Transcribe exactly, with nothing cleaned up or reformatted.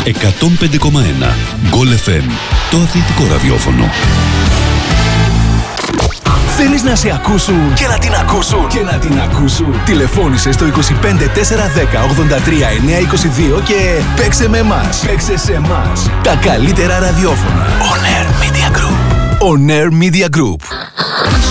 εκατόν πέντε κόμμα ένα Γκολ εφ εμ, το αθλητικό ραδιόφωνο. Θέλεις να σε ακούσουν και να την ακούσουν και να την ακούσουν. Τηλεφώνησε στο είκοσι πέντε τετρακόσια δέκα ογδόντα τρία εννιακόσια είκοσι δύο και παίξε με εμάς. Παίξε σε εμάς. Τα καλύτερα ραδιόφωνα. On Air Media Group. On Air Media Group.